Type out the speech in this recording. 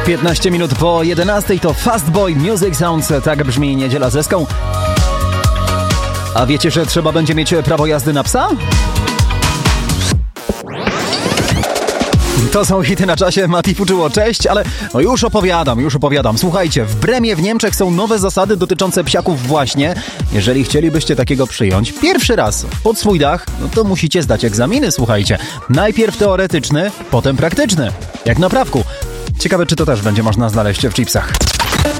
15 minut po 11 to Fastboy Music Sounds. Tak brzmi Niedziela z Eską. A wiecie, że trzeba będzie mieć prawo jazdy na psa? To są hity na czasie. Mati Fuczyło, cześć, ale już opowiadam. Słuchajcie, w Bremie w Niemczech są nowe zasady dotyczące psiaków właśnie. Jeżeli chcielibyście takiego przyjąć pierwszy raz pod swój dach, no to musicie zdać egzaminy, słuchajcie. Najpierw teoretyczny, potem praktyczny. Jak na prawku. Ciekawe, czy to też będzie można znaleźć w chipsach.